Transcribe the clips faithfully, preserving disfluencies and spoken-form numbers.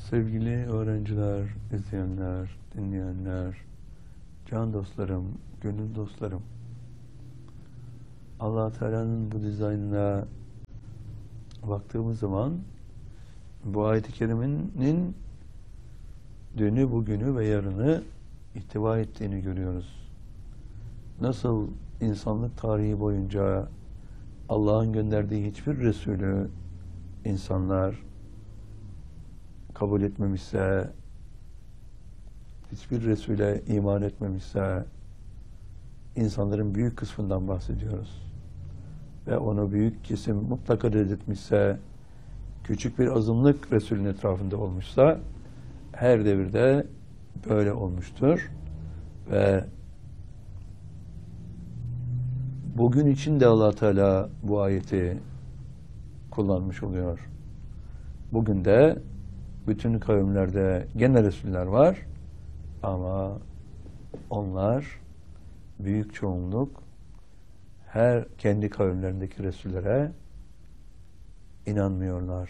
Sevgili öğrenciler, izleyenler, dinleyenler, can dostlarım, gönül dostlarım, Allah Teala'nın bu dizaynına baktığımız zaman bu ayet-i kerimenin dünü, bugünü ve yarını ihtiva ettiğini görüyoruz. Nasıl insanlık tarihi boyunca Allah'ın gönderdiği hiçbir Resulü insanlar kabul etmemişse, hiçbir Resul'e iman etmemişse, insanların büyük kısmından bahsediyoruz. Ve onu büyük kesim mutlaka reddetmişse, küçük bir azınlık Resul'ün etrafında olmuşsa, her devirde böyle olmuştur. Ve bugün için de Allah Teala bu ayeti kullanmış oluyor. Bugün de bütün kavimlerde gene Resuller var ama onlar büyük çoğunluk her kendi kavimlerindeki Resullere inanmıyorlar.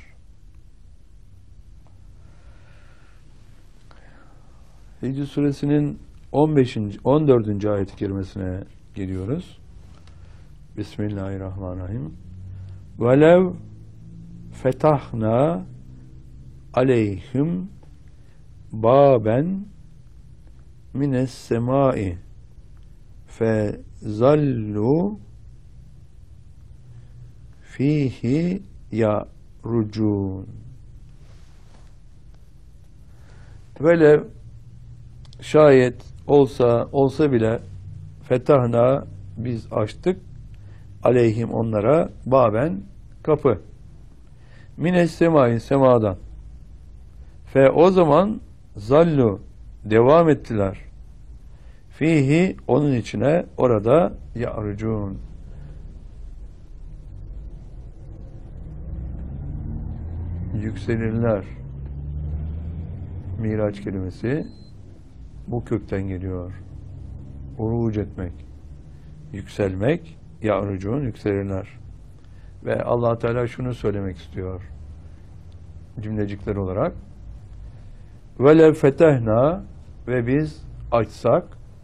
Hicr suresinin on beşinci on dördüncü ayet-i kerimesine geliyoruz. Bismillahirrahmanirrahim. Velev fetahna aleyhim baben mines semai fe zallu fihi ya rucun. Böyle şayet olsa olsa bile fetahna biz açtık aleyhim onlara baben kapı mines semai semadan ve o zaman zallu devam ettiler fihi onun içine orada ya'rucun yükselirler. Miraç kelimesi bu kökten geliyor. Uruc etmek, yükselmek, ya'rucun yükselirler. Ve Allah Teala şunu söylemek istiyor cümlecikler olarak. Velev fetehna ve biz açsak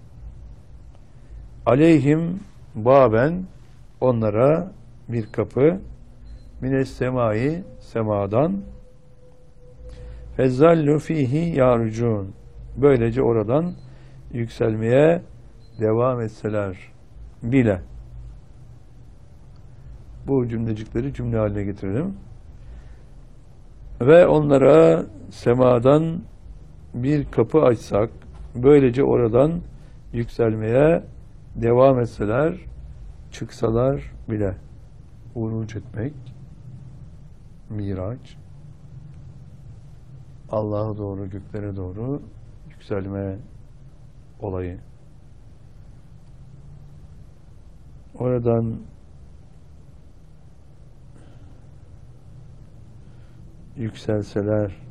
aleyhim baben onlara bir kapı mines semai semadan fezzallu fihi yarucun böylece oradan yükselmeye devam etseler bile. Bu cümlecikleri cümle haline getirelim. Ve onlara semadan bir kapı açsak, böylece oradan yükselmeye devam etseler, çıksalar bile. Uruc etmek, miraç, Allah'a doğru, göklere doğru yükselme olayı. Oradan yükselseler